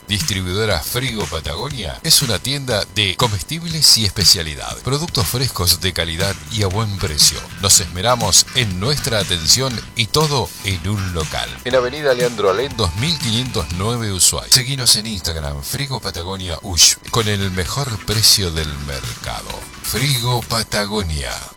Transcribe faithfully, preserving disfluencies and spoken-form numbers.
Distribuidora Frigo Patagonia es una tienda de comestibles y especialidad. Productos frescos de calidad y a buen precio. Nos esmeramos en nuestra atención y todo en un local. En Avenida Leandro Alem dos mil quinientos nueve Ushuaia. Seguinos en Instagram, Frigo Patagonia Ush, con el mejor precio del mercado. Frigo Patagonia.